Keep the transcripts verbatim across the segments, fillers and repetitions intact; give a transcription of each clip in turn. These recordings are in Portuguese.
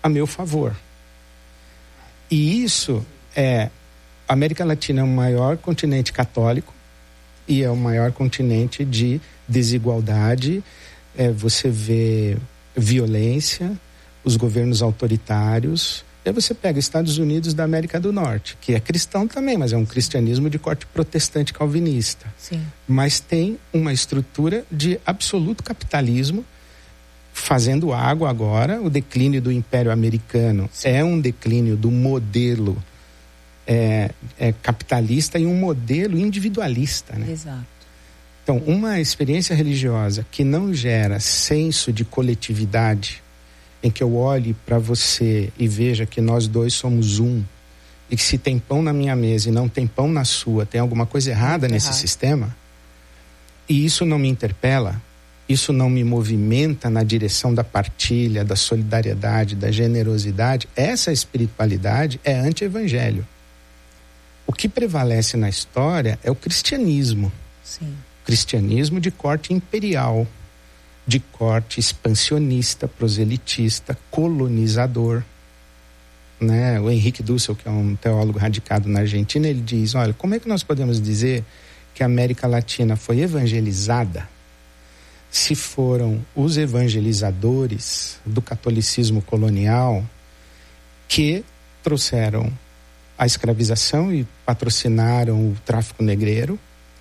a meu favor. E isso é... A América Latina é o maior continente católico e é o maior continente de desigualdade. É, você vê violência, os governos autoritários. Aí você pega Estados Unidos da América do Norte, que é cristão também, mas é um cristianismo de corte protestante calvinista. Sim. Mas tem uma estrutura de absoluto capitalismo, fazendo água agora. O declínio do Império Americano Sim. é um declínio do modelo é, é, capitalista e um modelo individualista, né? Exato. Então, uma experiência religiosa que não gera senso de coletividade, em que eu olhe para você e veja que nós dois somos um, e que se tem pão na minha mesa e não tem pão na sua, tem alguma coisa errada Muito nesse errado. sistema, e isso não me interpela, isso não me movimenta na direção da partilha, da solidariedade, da generosidade, essa espiritualidade é anti-evangelho. O que prevalece na história é o cristianismo. Sim. Cristianismo de corte imperial, de corte expansionista, proselitista, colonizador, né? O Henrique Dussel, que é um teólogo radicado na Argentina, ele diz, olha, como é que nós podemos dizer que a América Latina foi evangelizada se foram os evangelizadores do catolicismo colonial que trouxeram a escravização e patrocinaram o tráfico negreiro,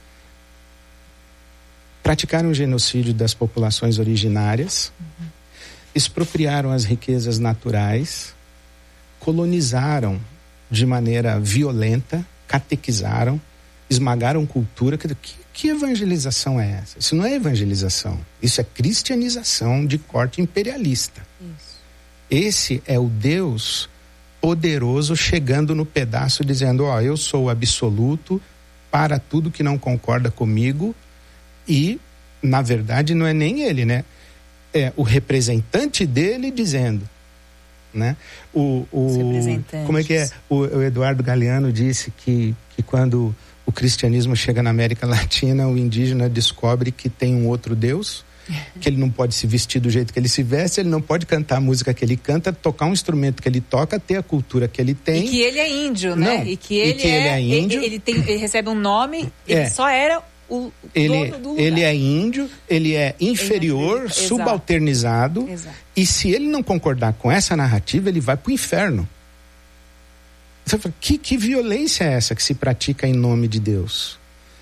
praticaram o genocídio das populações originárias, uhum. expropriaram as riquezas naturais, colonizaram de maneira violenta, catequizaram, esmagaram cultura. Que, que evangelização é essa? Isso não é evangelização, isso é cristianização de corte imperialista. Isso. Esse é o Deus poderoso chegando no pedaço dizendo, ó, eu sou o absoluto para tudo que não concorda comigo. E, na verdade, não é nem ele, né? É o representante dele dizendo, né? O, o, como é que é? O, o Eduardo Galeano disse que, que quando o cristianismo chega na América Latina, o indígena descobre que tem um outro Deus, que ele não pode se vestir do jeito que ele se veste, ele não pode cantar a música que ele canta, tocar um instrumento que ele toca, ter a cultura que ele tem. E que ele é índio, né? Não, e que ele, e que é, ele é índio. Ele, ele, tem, ele recebe um nome, ele é. só era... O ele, dono do lugar. ele é índio, ele é inferior, ele é subalternizado. Exato. E se ele não concordar com essa narrativa, ele vai para o inferno. Você fala, que, que violência é essa que se pratica em nome de Deus?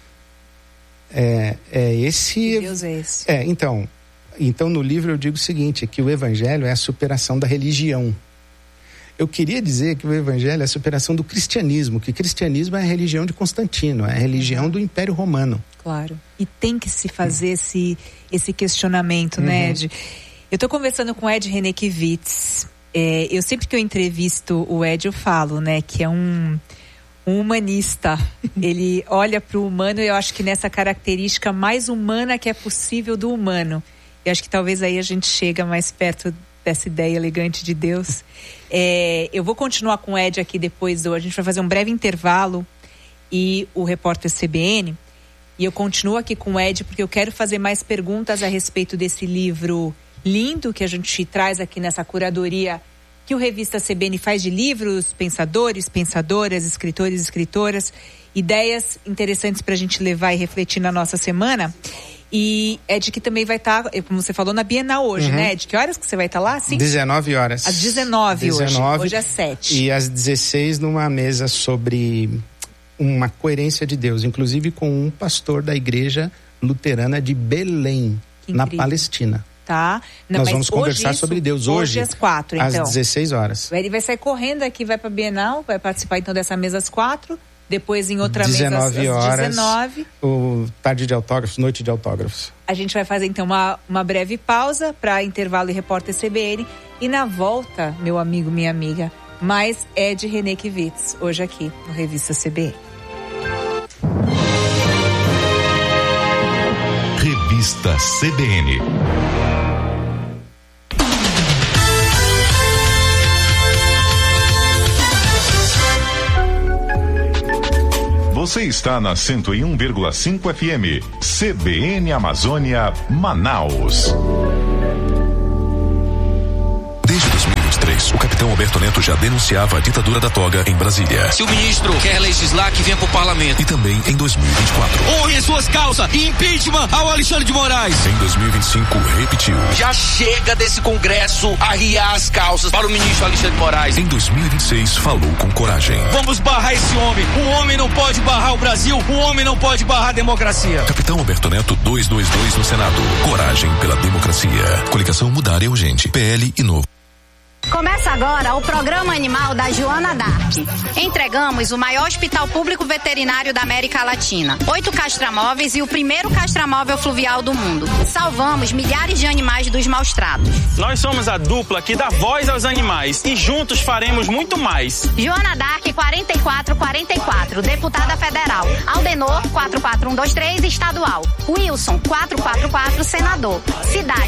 É, é esse... Que Deus é esse? É, então, então no livro eu digo o seguinte, que o evangelho é a superação da religião. Eu queria dizer que o evangelho é a superação do cristianismo, que o cristianismo é a religião de Constantino, é a religião do Império Romano. Claro. E tem que se fazer esse, esse questionamento, uhum. né, Ed? Eu estou conversando com o Ed Renekiewicz. É, eu sempre que eu entrevisto o Ed, eu falo, né, que é um, um humanista. Ele olha para o humano e eu acho que nessa característica mais humana que é possível do humano. Eu acho que talvez aí a gente chega mais perto dessa ideia elegante de Deus. É, eu vou continuar com o Ed aqui depois, do, a gente vai fazer um breve intervalo e o repórter C B N, e eu continuo aqui com o Ed porque eu quero fazer mais perguntas a respeito desse livro lindo que a gente traz aqui nessa curadoria que o Revista C B N faz de livros, pensadores, pensadoras, escritores, escritoras, ideias interessantes para a gente levar e refletir na nossa semana. E Ed que também vai estar, tá, como você falou, na Bienal hoje, uhum. né, Ed? Que horas que você vai estar tá lá? Sim? dezenove horas. Às dezenove, dezenove hoje. Hoje às sete. E às dezesseis numa mesa sobre uma coerência de Deus, inclusive com um pastor da igreja luterana de Belém, na Palestina. Tá. Não, Nós vamos conversar isso, sobre Deus hoje, hoje às quatro, então. Às dezesseis horas. Ele vai sair correndo aqui, vai para a Bienal, vai participar então dessa mesa às quatro. Depois em outra dezenove mesa às horas, dezenove. O tarde de autógrafos, noite de autógrafos. A gente vai fazer então uma, uma breve pausa para intervalo e repórter C B N. E na volta, meu amigo, minha amiga, mais Ed Renekiewicz, hoje aqui no Revista C B N. Revista C B N. Você está na cento e um vírgula cinco F M, C B N Amazônia, Manaus. Desde dois mil e vinte e três, Antes, o capitão Alberto Neto já denunciava a ditadura da toga em Brasília. Se o ministro quer legislar, que venha pro parlamento. E também em dois mil e vinte e quatro. Honre as suas causas e impeachment ao Alexandre de Moraes. Em dois mil e vinte e cinco, repetiu. Já chega desse Congresso arriar as calças para o ministro Alexandre de Moraes. Em dois mil e vinte e seis, falou com coragem. Vamos barrar esse homem. Um homem não pode barrar o Brasil. Um homem não pode barrar a democracia. Capitão Alberto Neto duzentos e vinte e dois no Senado. Coragem pela democracia. Coligação Mudar é Urgente. P L e Novo. Começa agora o programa Animal da Joana Dark. Entregamos o maior hospital público veterinário da América Latina, oito castramóveis e o primeiro castramóvel fluvial do mundo. Salvamos milhares de animais dos maus tratos. Nós somos a dupla que dá voz aos animais e juntos faremos muito mais. Joana Dark quarenta e quatro quarenta e quatro, deputada federal. Aldenor quatro quatro um dois três, estadual. Wilson quatro quatro quatro, senador. Cidade